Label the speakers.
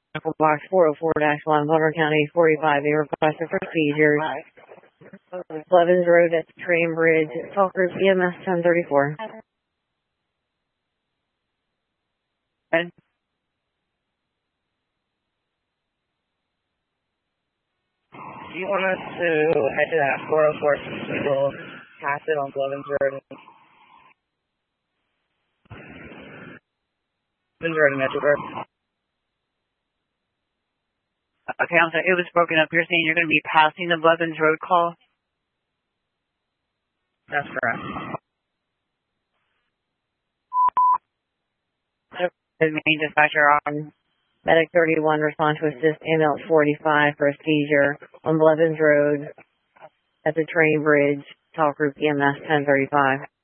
Speaker 1: Box 404-1, Bonner County 45, a request for procedures. Blevins Road at the train bridge, Talk Group EMS 1034.
Speaker 2: Do you want us to head to that 404 we'll pass it on Blevins Road? Blevins Road and Edgeworth.
Speaker 1: Okay, I'm sorry, it was broken up. You're saying you're going to be passing the Blevins Road call?
Speaker 2: That's correct.
Speaker 1: Main dispatcher on Medic 31, respond to assist ambulance 45 for a seizure on Blevins Road at the train bridge, Talk Group EMS 1035.